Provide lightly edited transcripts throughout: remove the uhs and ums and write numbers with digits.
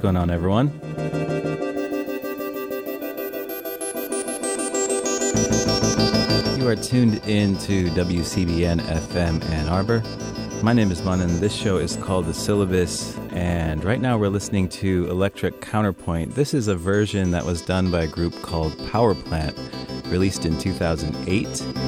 going on, everyone? You are tuned into WCBN FM Ann Arbor. My name is Manan. This show is called The Syllabus, and right now we're listening to Electric Counterpoint. This is a version that was done by a group called Power Plant, released in 2008.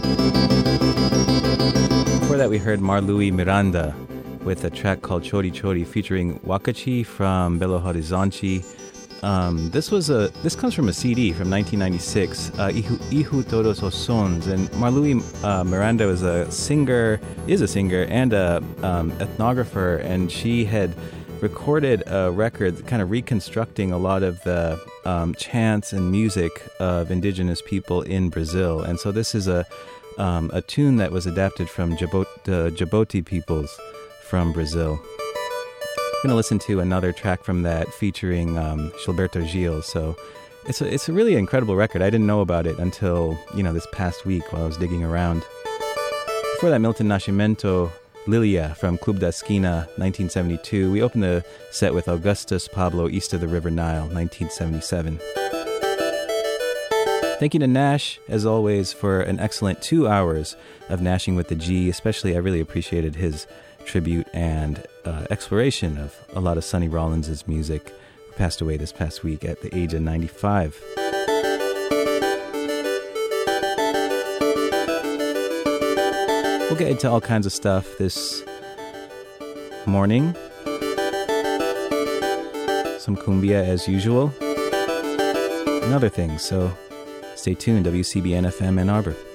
Before that, we heard Marluis Miranda with a track called Chori Chori featuring Wakachi from Belo Horizonte. This comes from a CD from 1996, Ihu Todos os Sons, and Marluis Miranda is a singer and a ethnographer, and she had recorded a record kind of reconstructing a lot of the chants and music of indigenous people in Brazil. And so this is a tune that was adapted from the Djibouti peoples from Brazil. I'm going to listen to another track from that featuring Gilberto Gil. So it's a really incredible record. I didn't know about it until, this past week while I was digging around. Before that, Milton Nascimento, Lilia from Club da Esquina, 1972. We opened the set with Augustus Pablo, East of the River Nile, 1977. Thank you to Nash, as always, for an excellent 2 hours of Nashing with the G. Especially, I really appreciated his tribute and exploration of a lot of Sonny Rollins' music, who passed away this past week at the age of 95. We'll get into all kinds of stuff this morning. Some cumbia as usual, and other things, so stay tuned. WCBN FM Ann Arbor.